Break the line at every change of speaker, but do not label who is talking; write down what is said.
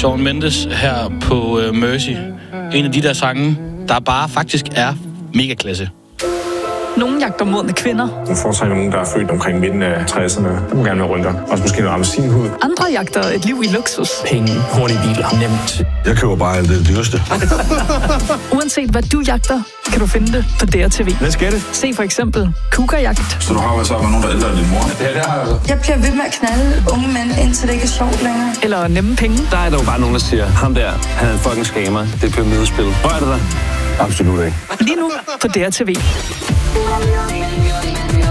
Shawn Mendes her på Mercy. En af de der sange, der bare faktisk er mega klasse.
Nogle jagter modne kvinder.
Jeg foretrækker nogen, der er født omkring midten af 60'erne. Nogle gerne med rynker. Også måske noget appelsinhud.
Andre jagter et liv i luksus.
Penge, hurtige biler, nemt.
Jeg køber bare alt det dyreste.
Uanset hvad du jagter, kan du finde det på DRTV.
Let's get it.
Se for eksempel Cougar-jagt.
Så du har været sammen med nogen, der ældre end din mor?
Ja, det har jeg altså.
Jeg bliver ved med at knalde unge mænd, indtil det ikke er sjovt længere.
Eller nemme penge.
Der er der jo bare nogen, der siger, ham der, han er en fucking scammer. Det er pyramidespil. Rør det dig?
Absolut ikke.
Lige nu på DRTV.